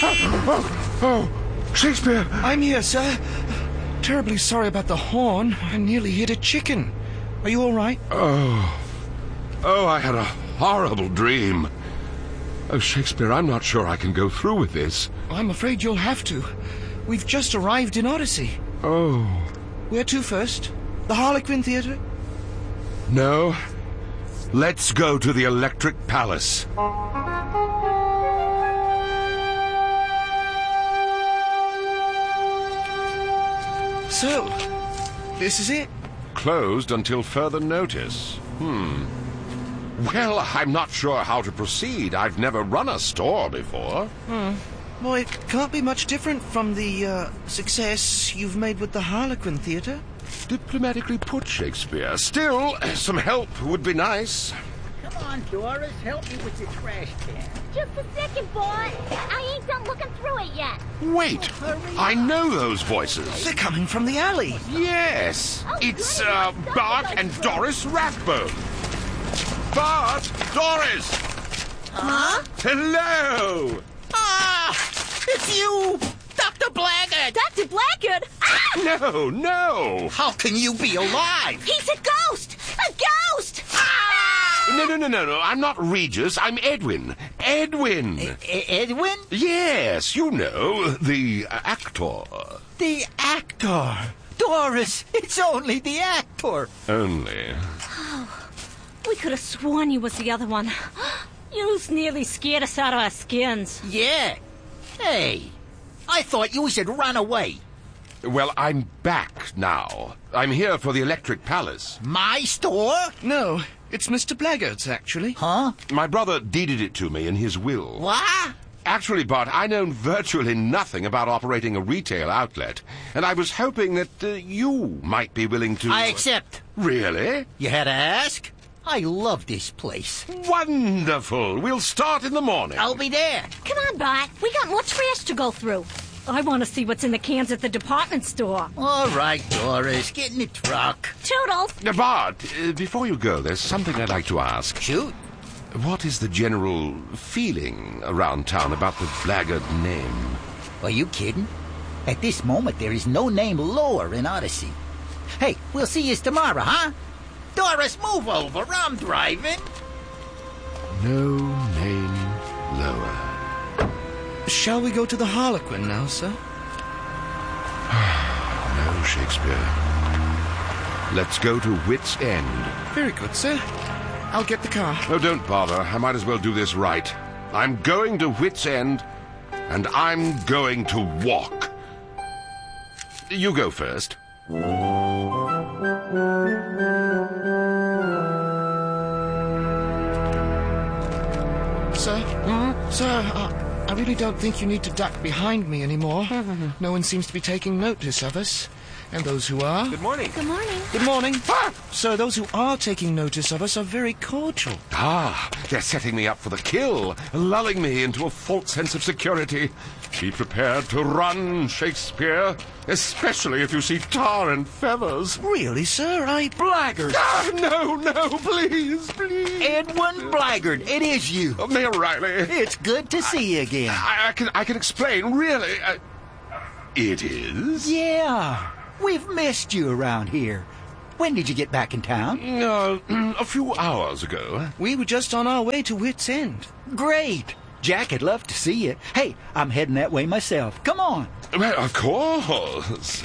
Shakespeare! I'm here, sir. Terribly sorry about the horn. I nearly hit a chicken. Are you all right? Oh, I had a horrible dream. Oh, Shakespeare, I'm not sure I can go through with this. I'm afraid you'll have to. We've just arrived in Odyssey. Oh. Where to first? The Harlequin Theatre? No. Let's go to the Electric Palace. So, this is it? Closed until further notice. Well, I'm not sure how to proceed. I've never run a store before. Well, it can't be much different from the success you've made with the Harlequin Theatre. Diplomatically put, Shakespeare. Still, some help would be nice. Come on, Doris, help me with the trash can. Just a second, boy. I ain't done looking through it yet. Wait, I know those voices. They're coming from the alley. Yes, Oh, it's goody. Bart and Doris Rathbone. Bart, Doris. Huh? Hello. Ah! It's you! Dr. Blackguard! Dr. Blackguard? Ah! No. How can you be alive? He's a ghost! A ghost! Ah! No. I'm not Regis. I'm Edwin. Edwin. Edwin? Yes, you know, the actor. The actor! Doris, it's only the actor! Only. We could have sworn you was the other one. You's nearly scared us out of our skins. Yeah. Hey, I thought you should run away. Well, I'm back now. I'm here for the Electric Palace. My store? No, it's Mr. Blackguard's, actually. Huh? My brother deeded it to me in his will. What? Actually, Bart, I know virtually nothing about operating a retail outlet, and I was hoping that you might be willing to... I accept. Really? You had to ask? I love this place. Wonderful. We'll start in the morning. I'll be there. Come on, Bart. We got more trash to go through. I want to see what's in the cans at the department store. All right, Doris, get in the truck. Toodles. Bart, before you go, there's something I'd like to ask. Shoot. What is the general feeling around town about the Blackguard name? Are you kidding? At this moment, there is no name lower in Odyssey. Hey, we'll see you tomorrow, huh? Doris, move over. I'm driving. No name lower. Shall we go to the Harlequin now, sir? No, Shakespeare. Let's go to Wit's End. Very good, sir. I'll get the car. Oh, don't bother. I might as well do this right. I'm going to Wit's End, and I'm going to walk. You go first. Sir? Sir, I really don't think you need to duck behind me anymore. No one seems to be taking notice of us. And those who are... Good morning. Good morning. Good morning. Sir, those who are taking notice of us are very cordial. They're setting me up for the kill, lulling me into a false sense of security. Be prepared to run, Shakespeare, especially if you see tar and feathers. Really, sir? Blackguard. No, please. Edwin Blackguard, it is you. Mayor Riley. It's good to see you again. I can explain, really. It is? Yeah, we've missed you around here. When did you get back in town? A few hours ago. We were just on our way to Wit's End. Great. Jack would love to see you. Hey, I'm heading that way myself. Come on. Well, of course.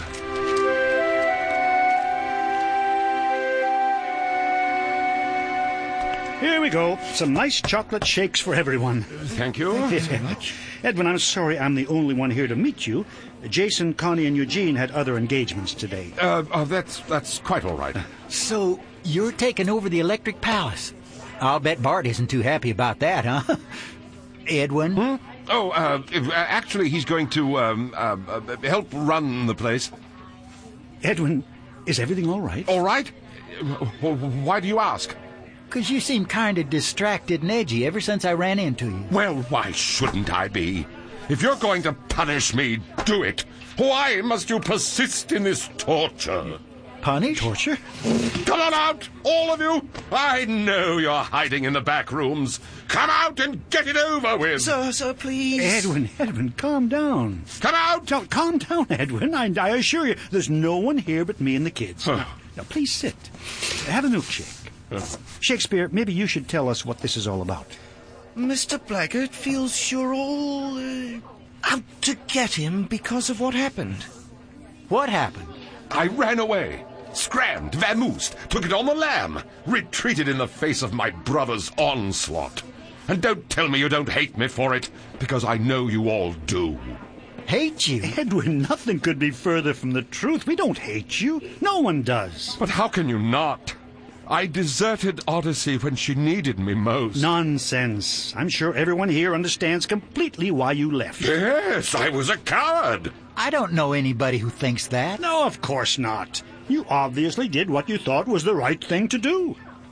Here we go. Some nice chocolate shakes for everyone. Thank you. Very much. Edwin, I'm sorry I'm the only one here to meet you. Jason, Connie, and Eugene had other engagements today. That's quite all right. So, you're taking over the Electric Palace. I'll bet Bart isn't too happy about that, huh? Edwin? Actually, he's going to help run the place. Edwin, is everything all right? All right? Why do you ask? 'Cause you seem kind of distracted and edgy ever since I ran into you. Well, why shouldn't I be? If you're going to punish me, do it. Why must you persist in this torture? punish? Torture? Come on out, all of you! I know you're hiding in the back rooms. Come out and get it over with! Sir, please. Edwin, calm down. Come out! Calm down, Edwin. I assure you, there's no one here but me and the kids. Now, please sit. Have a milkshake. Shakespeare, maybe you should tell us what this is all about. Mr. Blackguard feels you're all out to get him because of what happened. What happened? I ran away, scrammed, vamoosed, took it on the lam, retreated in the face of my brother's onslaught. And don't tell me you don't hate me for it, because I know you all do. Hate you? Edwin, nothing could be further from the truth. We don't hate you. No one does. But how can you not? I deserted Odyssey when she needed me most. Nonsense. I'm sure everyone here understands completely why you left. Yes, I was a coward. I don't know anybody who thinks that. No, of course not. You obviously did what you thought was the right thing to do.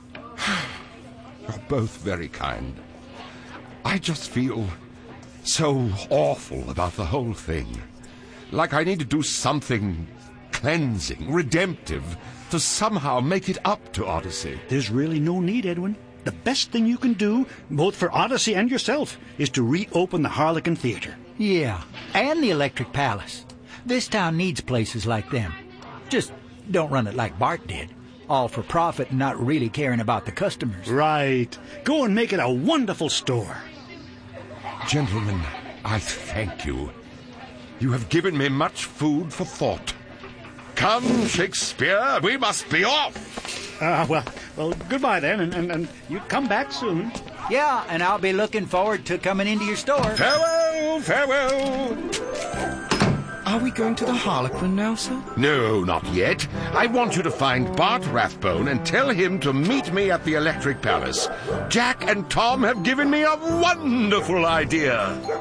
You're both very kind. I just feel so awful about the whole thing. Like I need to do something cleansing, redemptive, to somehow make it up to Odyssey. There's really no need, Edwin. The best thing you can do, both for Odyssey and yourself, is to reopen the Harlequin Theater. Yeah, and the Electric Palace. This town needs places like them. Just don't run it like Bart did. All for profit and not really caring about the customers. Right. Go and make it a wonderful store. Gentlemen, I thank you. You have given me much food for thought. Come, Shakespeare, we must be off. Well, goodbye then, and you come back soon. Yeah, and I'll be looking forward to coming into your store. Farewell, farewell. Are we going to the Harlequin now, sir? No, not yet. I want you to find Bart Rathbone and tell him to meet me at the Electric Palace. Jack and Tom have given me a wonderful idea.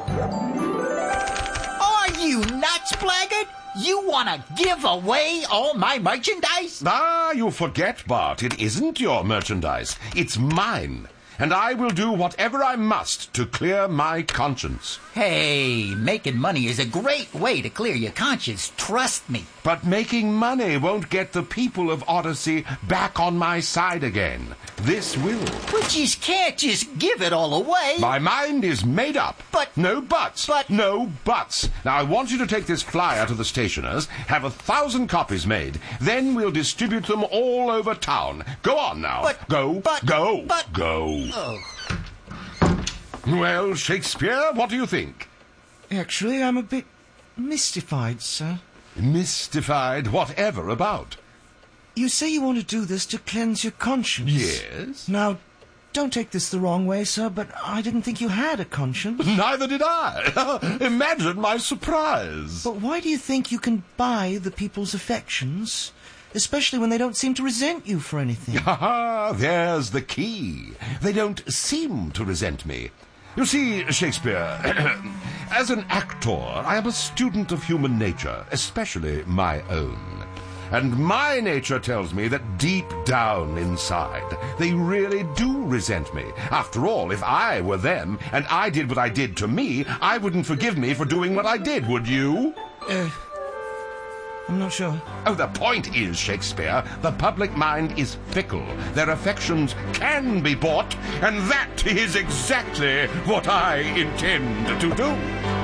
Are you nuts, Blackguard? You want to give away all my merchandise? Ah, you forget, Bart. It isn't your merchandise. It's mine. And I will do whatever I must to clear my conscience. Hey, making money is a great way to clear your conscience. Trust me. But making money won't get the people of Odyssey back on my side again. This will. But you can't just give it all away. My mind is made up. But... No buts. But... No buts. Now, I want you to take this flyer to the stationers, have 1,000 copies made. Then we'll distribute them all over town. Go on now. But... Go. But... Go. But... Go. Oh. Well, Shakespeare, what do you think? Actually, I'm a bit mystified, sir. Mystified? Whatever about? You say you want to do this to cleanse your conscience. Yes? Now, don't take this the wrong way, sir, but I didn't think you had a conscience. Neither did I. Imagine my surprise. But why do you think you can buy the people's affections, especially when they don't seem to resent you for anything? Ha! There's the key. They don't seem to resent me. You see, Shakespeare, as an actor, I am a student of human nature, especially my own. And my nature tells me that deep down inside, they really do resent me. After all, if I were them, and I did what I did to me, I wouldn't forgive me for doing what I did, would you? I'm not sure. Oh, the point is, Shakespeare, the public mind is fickle. Their affections can be bought, and that is exactly what I intend to do.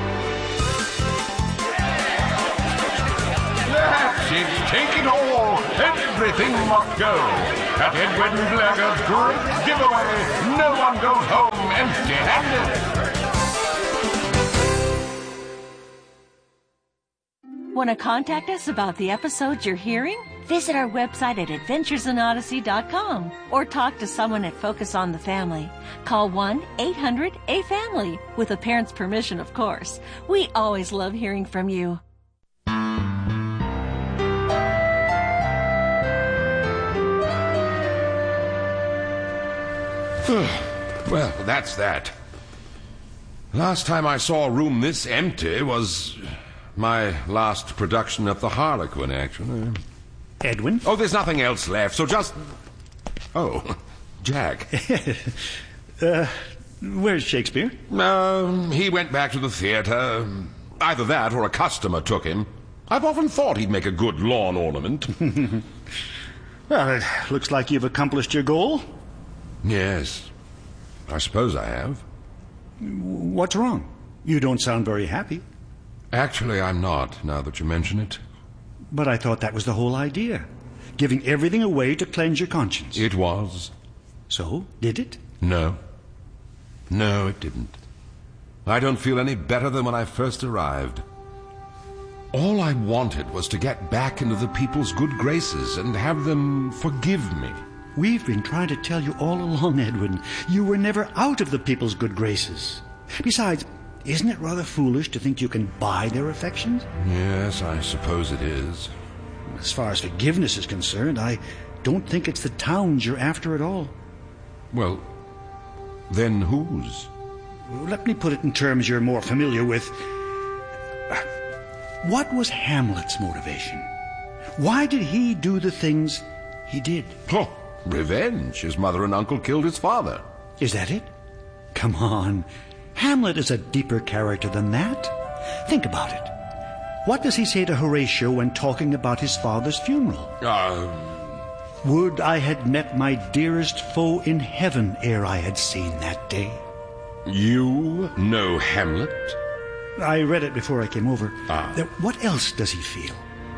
That's it. Take it all. Everything must go. At Edwin Blackguard's great giveaway, no one goes home empty-handed. Want to contact us about the episodes you're hearing? Visit our website at adventuresinodyssey.com or talk to someone at Focus on the Family. Call 1-800-A-FAMILY, with a parent's permission, of course. We always love hearing from you. Well, that's that. Last time I saw a room this empty was my last production at the Harlequin, actually. Edwin? Oh, there's nothing else left, so just... Oh, Jack. Where's Shakespeare? He went back to the theater. Either that or a customer took him. I've often thought he'd make a good lawn ornament. Well, it looks like you've accomplished your goal. Yes, I suppose I have. What's wrong? You don't sound very happy. Actually, I'm not, now that you mention it. But I thought that was the whole idea. Giving everything away to cleanse your conscience. It was. So, did it? No. No, it didn't. I don't feel any better than when I first arrived. All I wanted was to get back into the people's good graces and have them forgive me. We've been trying to tell you all along, Edwin. You were never out of the people's good graces. Besides, isn't it rather foolish to think you can buy their affections? Yes, I suppose it is. As far as forgiveness is concerned, I don't think it's the town's you're after at all. Well, then whose? Let me put it in terms you're more familiar with. What was Hamlet's motivation? Why did he do the things he did? Oh, revenge. His mother and uncle killed his father. Is that it? Come on. Hamlet is a deeper character than that. Think about it. What does he say to Horatio when talking about his father's funeral? Would I had met my dearest foe in heaven ere I had seen that day. You know Hamlet? I read it before I came over. Ah. What else does he feel?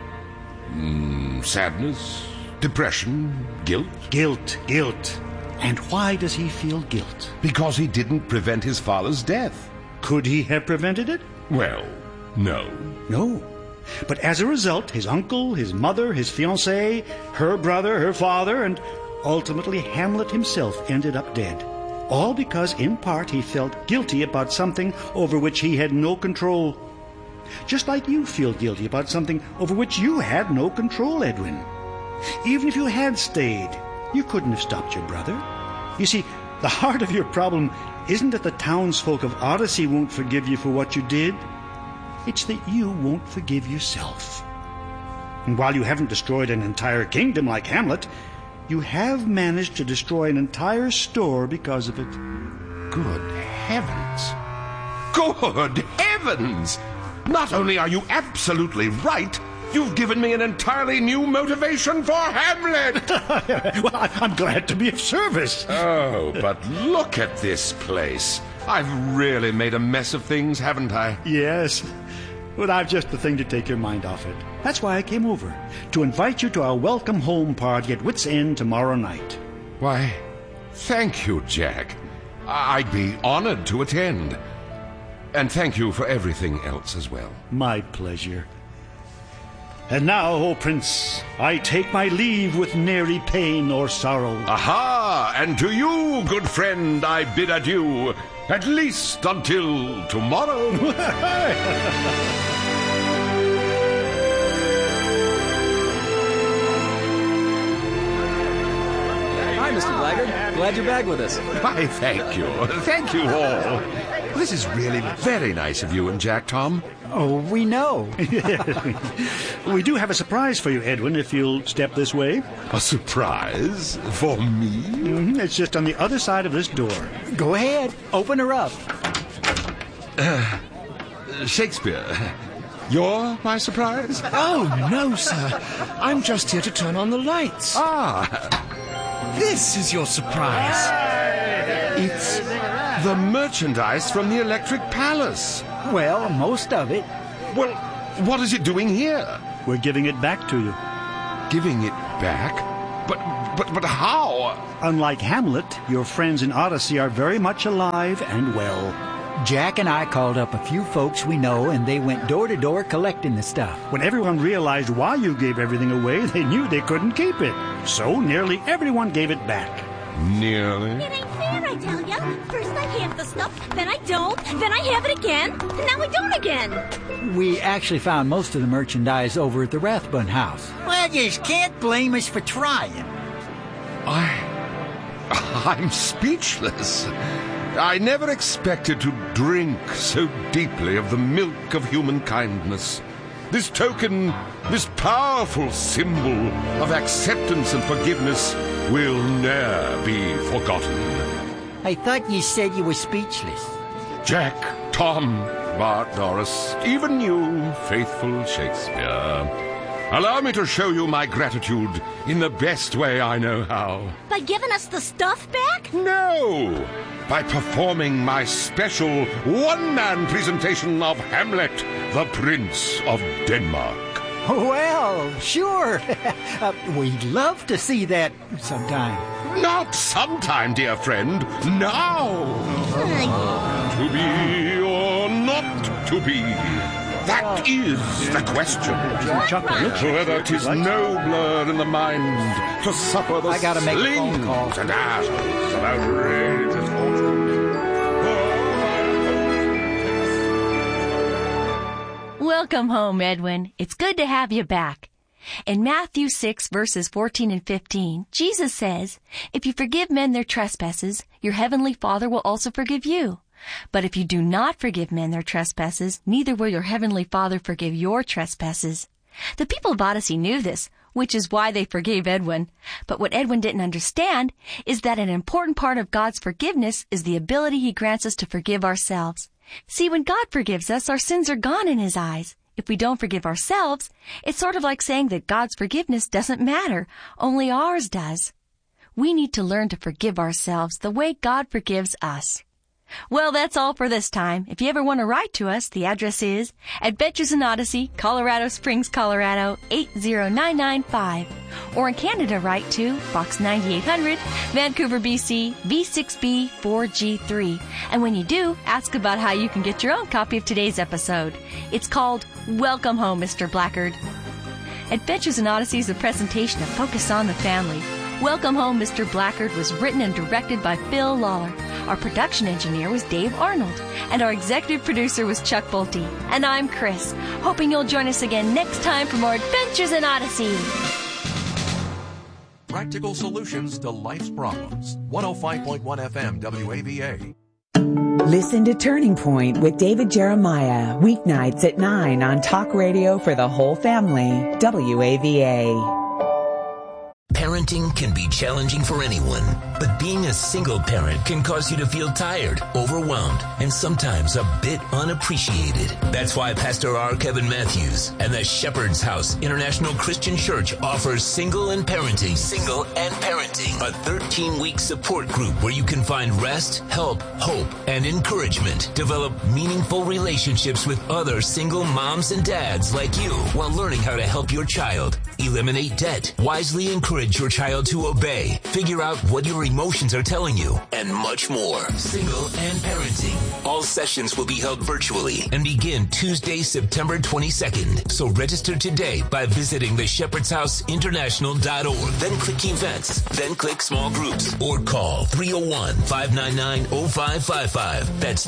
Sadness, depression, guilt. Guilt. And why does he feel guilt? Because he didn't prevent his father's death. Could he have prevented it? Well, no. No. But as a result, his uncle, his mother, his fiancée, her brother, her father, and ultimately Hamlet himself ended up dead. All because, in part, he felt guilty about something over which he had no control. Just like you feel guilty about something over which you had no control, Edwin. Even if you had stayed, you couldn't have stopped your brother. You see, the heart of your problem isn't that the townsfolk of Odyssey won't forgive you for what you did. It's that you won't forgive yourself. And while you haven't destroyed an entire kingdom like Hamlet, you have managed to destroy an entire store because of it. Good heavens. Good heavens! Not only are you absolutely right, you've given me an entirely new motivation for Hamlet! Well, I'm glad to be of service. Oh, but look at this place. I've really made a mess of things, haven't I? Yes, but I've just the thing to take your mind off it. That's why I came over, to invite you to our welcome home party at Wits End tomorrow night. Why, thank you, Jack. I'd be honored to attend. And thank you for everything else as well. My pleasure. And now, O Prince, I take my leave with nary pain or sorrow. Aha! And to you, good friend, I bid adieu, at least until tomorrow. Hi, Mr. Blackguard. Glad you're back with us. Why, thank you. Thank you all. This is really very nice of you and Jack, Tom. Oh, we know. We do have a surprise for you, Edwin, if you'll step this way. A surprise? For me? It's just on the other side of this door. Go ahead. Open her up. Shakespeare, you're my surprise? Oh, no, sir. I'm just here to turn on the lights. This is your surprise. It's the merchandise from the Electric Palace. Well, most of it. Well, what is it doing here? We're giving it back to you. Giving it back? But how? Unlike Hamlet, your friends in Odyssey are very much alive and well. Jack and I called up a few folks we know, and they went door to door collecting the stuff. When everyone realized why you gave everything away, they knew they couldn't keep it. So nearly everyone gave it back. Nearly? It ain't fair, I tell ya. First I have the stuff, then I don't, then I have it again, and now I don't again. We actually found most of the merchandise over at the Rathbun house. Well, you can't blame us for trying. I'm speechless. I never expected to drink so deeply of the milk of human kindness. This token, this powerful symbol of acceptance and forgiveness will ne'er be forgotten. I thought you said you were speechless. Jack, Tom, but, Doris, even you, faithful Shakespeare, allow me to show you my gratitude in the best way I know how. By giving us the stuff back? No! By performing my special one-man presentation of Hamlet, the Prince of Denmark. Well, sure. We'd love to see that sometime. Not sometime, dear friend. Now! To be or not to be? That is the question. Whether 'tis nobler in the mind to suffer the slings and arrows of outrageous fortune. Welcome home, Edwin. It's good to have you back. In Matthew 6, verses 14 and 15, Jesus says, "If you forgive men their trespasses, your heavenly Father will also forgive you. But if you do not forgive men their trespasses, neither will your heavenly Father forgive your trespasses." The people of Odyssey knew this, which is why they forgave Edwin. But what Edwin didn't understand is that an important part of God's forgiveness is the ability He grants us to forgive ourselves. See, when God forgives us, our sins are gone in His eyes. If we don't forgive ourselves, it's sort of like saying that God's forgiveness doesn't matter, only ours does. We need to learn to forgive ourselves the way God forgives us. Well, that's all for this time. If you ever want to write to us, the address is Adventures in Odyssey, Colorado Springs, Colorado, 80995. Or in Canada, write to Box 9800, Vancouver, BC, V6B 4G3. And when you do, ask about how you can get your own copy of today's episode. It's called Welcome Home, Mr. Blackguard. Adventures in Odyssey is a presentation of Focus on the Family. Welcome Home, Mr. Blackguard was written and directed by Phil Lawler. Our production engineer was Dave Arnold. And our executive producer was Chuck Bolte. And I'm Chris, hoping you'll join us again next time for more Adventures in Odyssey. Practical solutions to life's problems. 105.1 FM WAVA. Listen to Turning Point with David Jeremiah, weeknights at 9 on Talk Radio for the whole family, WAVA. Parenting can be challenging for anyone, but being a single parent can cause you to feel tired, overwhelmed, and sometimes a bit unappreciated. That's why Pastor R. Kevin Matthews and the Shepherd's House International Christian Church offers Single and Parenting, a 13-week support group where you can find rest, help, hope, and encouragement. Develop meaningful relationships with other single moms and dads like you while learning how to help your child, eliminate debt, wisely encourage your child to obey, figure out what your emotions are telling you, and much more. Single and Parenting. All sessions will be held virtually and begin Tuesday, September 22nd. So register today by visiting theshepherdshouseinternational.org. Then click Events. Then click Small Groups. Or call 301-599-0555. That's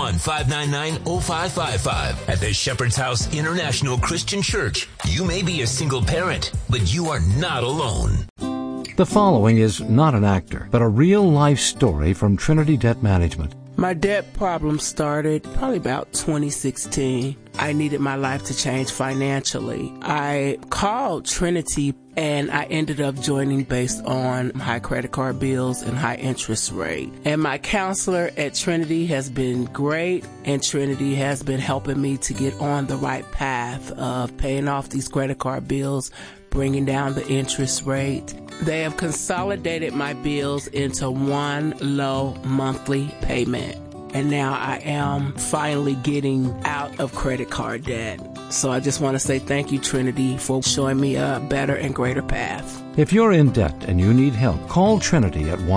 301-599-0555. At the Shepherd's House International Christian Church. You may be a single parent, but you are not alone. The following is not an actor, but a real-life story from Trinity Debt Management. My debt problem started probably about 2016. I needed my life to change financially. I called Trinity and I ended up joining based on high credit card bills and high interest rate. And my counselor at Trinity has been great, and Trinity has been helping me to get on the right path of paying off these credit card bills, bringing down the interest rate. They have consolidated my bills into one low monthly payment. And now I am finally getting out of credit card debt. So I just want to say thank you, Trinity, for showing me a better and greater path. If you're in debt and you need help, call Trinity at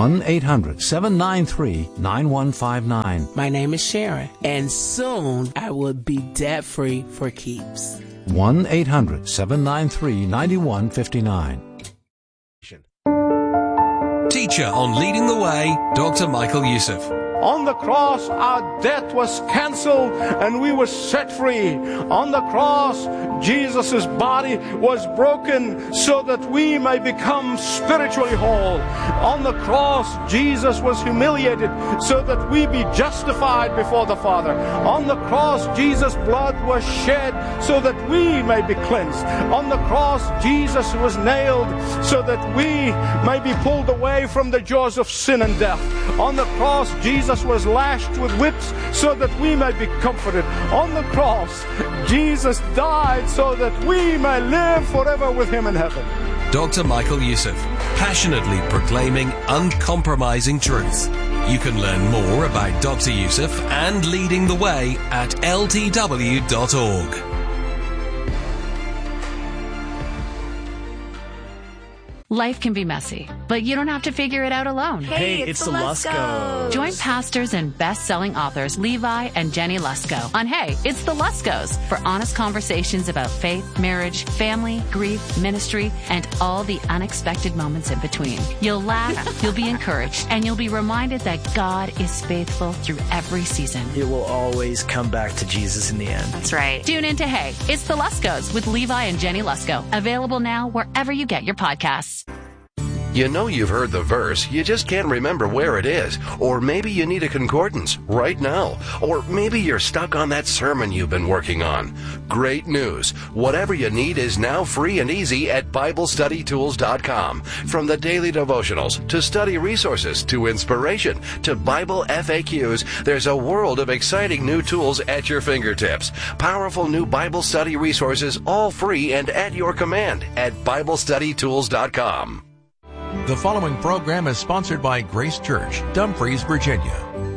1-800-793-9159. My name is Sharon, and soon I will be debt-free for keeps. 1-800-793-9159. Teacher on Leading the Way, Dr. Michael Youssef. On the cross, our debt was canceled and we were set free. On the cross, Jesus' body was broken so that we may become spiritually whole. On the cross, Jesus was humiliated so that we be justified before the Father. On the cross, Jesus' blood was shed so that we may be cleansed. On the cross, Jesus was nailed so that we may be pulled away from the jaws of sin and death. On the cross, Jesus Jesus was lashed with whips so that we may be comforted. On the cross, Jesus died so that we may live forever with him in heaven. Dr. Michael Youssef, passionately proclaiming uncompromising truth. You can learn more about Dr. Youssef and leading the way at ltw.org. Life can be messy, but you don't have to figure it out alone. Hey, it's the Luskos. Join pastors and best-selling authors Levi and Jenny Lusko on Hey, It's the Luskos for honest conversations about faith, marriage, family, grief, ministry, and all the unexpected moments in between. You'll laugh, you'll be encouraged, and you'll be reminded that God is faithful through every season. It will always come back to Jesus in the end. That's right. Tune in to Hey, It's the Luskos with Levi and Jenny Lusko. Available now wherever you get your podcasts. You know you've heard the verse, you just can't remember where it is. Or maybe you need a concordance right now. Or maybe you're stuck on that sermon you've been working on. Great news. Whatever you need is now free and easy at BibleStudyTools.com. From the daily devotionals, to study resources, to inspiration, to Bible FAQs, there's a world of exciting new tools at your fingertips. Powerful new Bible study resources, all free and at your command at BibleStudyTools.com. The following program is sponsored by Grace Church, Dumfries, Virginia.